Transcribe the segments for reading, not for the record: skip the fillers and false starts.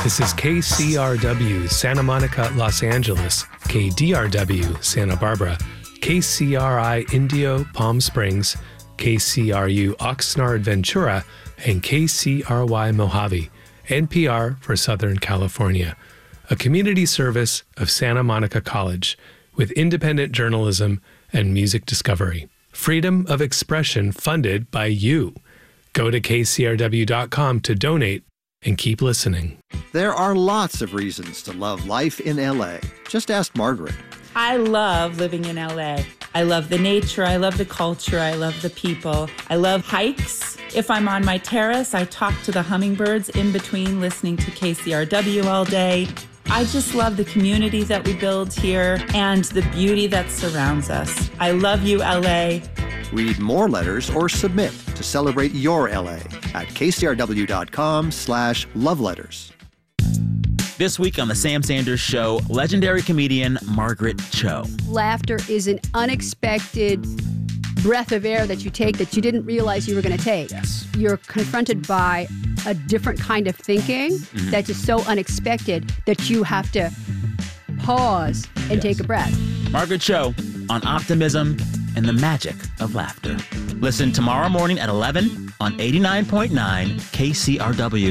This is KCRW, Santa Monica, Los Angeles, KDRW, Santa Barbara, KCRI, Indio, Palm Springs, KCRU, Oxnard, Ventura, and KCRY, Mojave, NPR for Southern California, a community service of Santa Monica College with independent journalism and music discovery. Freedom of expression funded by you. Go to kcrw.com to donate and keep listening. There are lots of reasons to love life in LA. Just ask Margaret. I love living in LA. I love the nature, I love the culture, I love the people. I love hikes. If I'm on my terrace, I talk to the hummingbirds in between listening to KCRW all day. I just love the community that we build here and the beauty that surrounds us. I love you, LA. Read more letters or submit to celebrate your LA at kcrw.com/loveletters. This week on The Sam Sanders Show, legendary comedian Margaret Cho. Laughter is an unexpected breath of air that you take that you didn't realize you were going to take. Yes. You're confronted by a different kind of thinking that is so unexpected that you have to pause and take a breath. Margaret Cho on optimism and the magic of laughter. Listen tomorrow morning at 11 on 89.9 KCRW.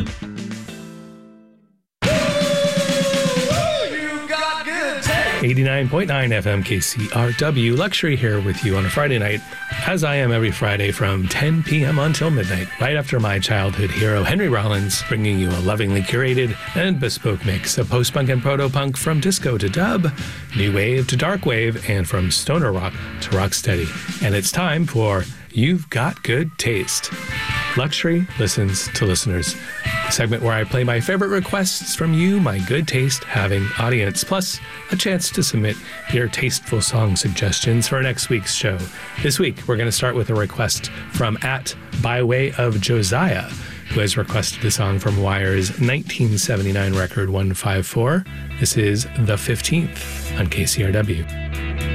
89.9 FM KCRW. Luxury here with you on a Friday night, as I am every Friday from 10 p.m. until midnight, right after my childhood hero Henry Rollins, bringing you a lovingly curated and bespoke mix of post-punk and proto-punk, from disco to dub, new wave to dark wave, and from stoner rock to rocksteady. And it's time for You've Got Good Taste. Luxury listens to listeners, a segment where I play my favorite requests from you, my good taste having audience, plus a chance to submit your tasteful song suggestions for next week's show. This week, we're going to start with a request from @By Way of Josiah, who has requested a song from Wire's 1979 record 154. This is The 15th on KCRW.